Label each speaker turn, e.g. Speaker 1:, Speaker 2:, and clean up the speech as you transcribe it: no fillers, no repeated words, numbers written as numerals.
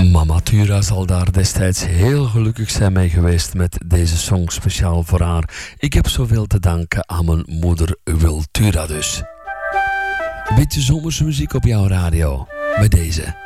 Speaker 1: Mama Tura zal daar destijds heel gelukkig zijn mee geweest met deze song speciaal voor haar. Ik heb zoveel te danken aan mijn moeder Wil Tura dus. Een beetje zomerse muziek op jouw radio. Bij deze.